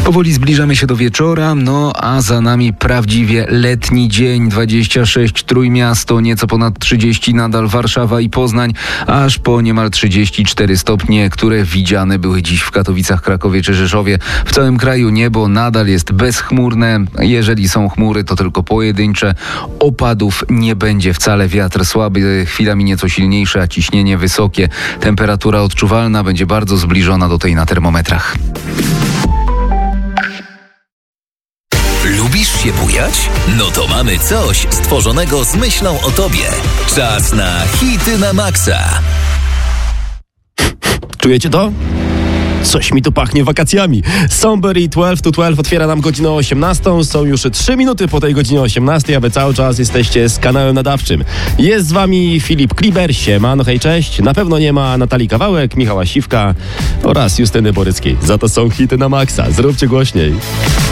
Powoli zbliżamy się do wieczora, a za nami prawdziwie letni dzień. 26 Trójmiasto, nieco ponad 30 nadal Warszawa i Poznań, aż po niemal 34 stopnie, które widziane były dziś w Katowicach, Krakowie czy Rzeszowie. W całym kraju niebo nadal jest bezchmurne. Jeżeli są chmury, to tylko pojedyncze. Opadów nie będzie wcale, wiatr słaby, chwilami nieco silniejszy, a ciśnienie wysokie. Temperatura odczuwalna będzie bardzo zbliżona do tej na termometrach. Lubisz się bujać? No to mamy coś stworzonego z myślą o tobie. Czas na hity na maksa. Czujecie to? Coś mi tu pachnie wakacjami. Somebody 12 to 12 otwiera nam godzinę 18. Są już 3 minuty po tej godzinie 18, a wy cały czas jesteście z kanałem nadawczym. Jest z wami Filip Kliber, siemano, hej, cześć. Na pewno nie ma Natalii Kawałek, Michała Siwka oraz Justyny Boryckiej. Za to są hity na maksa. Zróbcie głośniej.